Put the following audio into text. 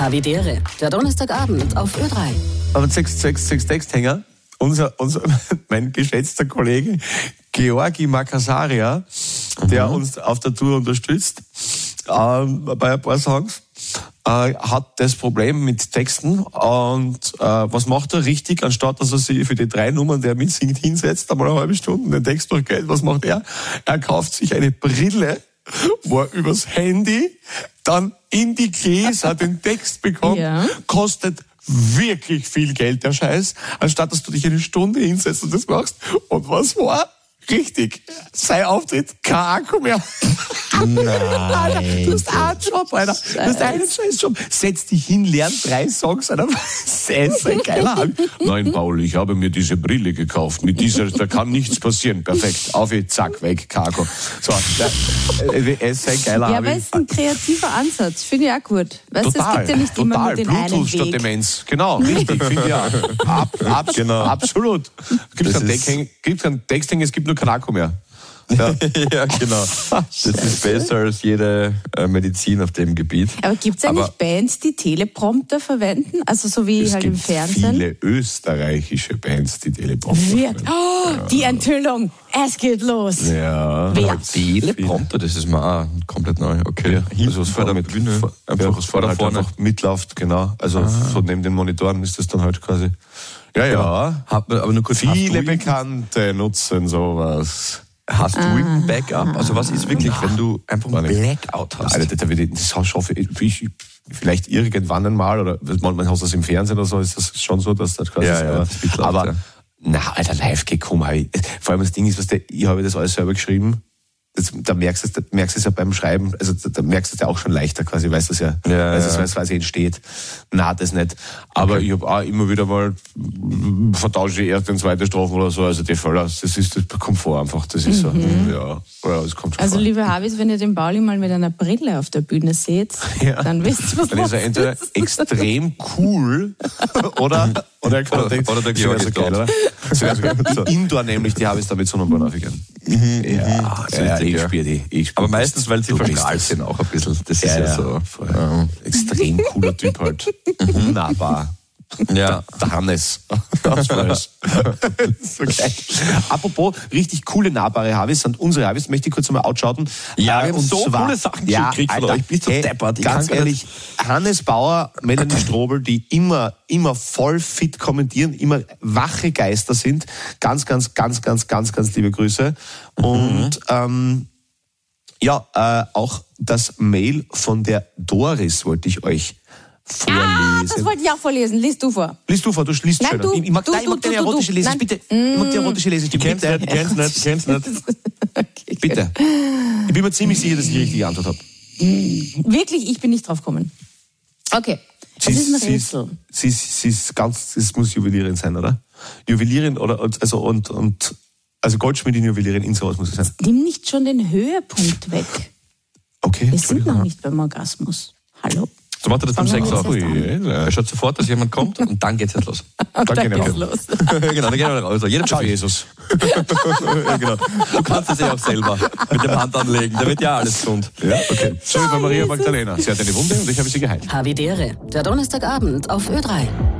Havidere, der Donnerstagabend auf Ö3. Aber sechs Texthänger. Mein geschätzter Kollege Georgi Makasaria, der uns auf der Tour unterstützt, bei ein paar Songs, hat das Problem mit Texten. Und was macht er richtig? Anstatt dass er sich für die 3 Nummern, der mitsingt, hinsetzt, einmal eine halbe Stunde den Text durchgeht, was macht er? Er kauft sich eine Brille, wo er übers Handy dann in die Gläser den Text bekommt, kostet wirklich viel Geld, der Scheiß, anstatt dass du dich eine Stunde hinsetzt und das machst. Und was war? Richtig. Sein Auftritt, kein Akku mehr. Nein. Alter, du hast einen Job, Alter. Du hast einen Scheißjob. Setz dich hin, lern 3 Songs, Alter. Das ist ein geiler Abend. Nein, Paul, ich habe mir diese Brille gekauft. Mit dieser, da kann nichts passieren. Perfekt. Auf, zack, weg, Kako. So, es ist ein geiler Abend. Ja, aber es ist ein kreativer Ansatz. Finde ich auch gut. Weißt, es gibt ja nicht immer nur den einen Bluetooth statt Weg. Demenz. Genau, richtig, finde ich auch. Genau. Absolut. Gibt keinen Texthänger, es gibt nur kein Akku mehr. Ja. Ja, genau. Das ist besser als jede Medizin auf dem Gebiet. Aber gibt es eigentlich Bands, die Teleprompter verwenden? Also so wie halt im Fernsehen? Viele österreichische Bands, die Teleprompter verwenden. Die Enthüllung. Es geht los. Ja. Wer? Teleprompter, das ist mir auch komplett neu. Okay. Ja. Also vor der Bühne. Einfach was vorne einfach mitläuft, genau. Also so neben den Monitoren ist das dann halt quasi. Ja. Aber nur kurz. Viele Bekannte nutzen sowas. Hast du ein Backup? Also was ist wirklich, wenn du einfach ein Blackout hast? Alter, das schaffe ich vielleicht irgendwann einmal, oder man hat das im Fernsehen oder so, ist das schon so, dass das quasi ist. Aber na, Alter, live gekommen. Vor allem das Ding ist, ich habe das alles selber geschrieben. Da merkst du es ja beim Schreiben, also da merkst du es ja auch schon leichter quasi, weißt du es ja, weil es quasi entsteht. Na, das nicht. Aber ich habe auch immer wieder mal vertausche die erste und zweite Strophen oder so, also die Fälle, das kommt vor einfach, das ist so, ja, das kommt schon Also vor. liebe Habis, wenn ihr den Pauli mal mit einer Brille auf der Bühne seht, dann wisst ihr, was dann ist er entweder extrem cool oder der Georg ist geil, oder? So, Indoor nämlich, die Habis da mit Sonnenbrand aufgegangen. Ich spüre die. Aber meistens, weil sie verstrahlt sind auch ein bisschen. Das ist ja so. Extrem cooler Typ halt. Unnahbar. Ja. Der Hannes. Das war es. So geil. Apropos, richtig coole nahbare Habis sind unsere Habis. Möchte ich kurz einmal outschauten. Ja, wir haben und so zwar, coole Sachen gekriegt von euch. Bist du deppert? Ganz ehrlich, Hannes Bauer, Melanie Strobel, die immer voll fit kommentieren, immer wache Geister sind. Ganz liebe Grüße. Und auch das Mail von der Doris wollte ich euch vorlesen. das wollte ich auch vorlesen. Lies du vor. Lies du vor, du liest Nein, schöner. Ich mag deine erotische Lese, Nein. bitte. Ich mag die erotische Lese, bitte. Kennst nicht. Okay, Bitte. Ich bin mir ziemlich sicher, dass ich die richtige Antwort habe. Wirklich, ich bin nicht drauf gekommen. Okay, das ist ein Rätsel. Sie ist ganz, es muss Juwelierin sein, oder? Juwelierin also Goldschmiedin, Juwelierin, in sowas muss es sein. Nimm nicht schon den Höhepunkt weg. Okay. Wir sind noch nicht beim Orgasmus. Hallo? So macht er das beim Fangen Sex wir auf. jetzt Er schaut sofort, dass jemand kommt und dann geht's jetzt los. Dann gehen wir geht's raus. los. Genau, dann gehen wir raus. Jeder Ciao, für sich. Jesus. Ja, genau. Du kannst es ja auch selber mit dem Hand anlegen. Da wird ja alles gesund. Ja, okay. So wie bei Maria Magdalena. Sie hat eine Wunde und ich habe sie geheilt. Havidere, der Donnerstagabend auf Ö3.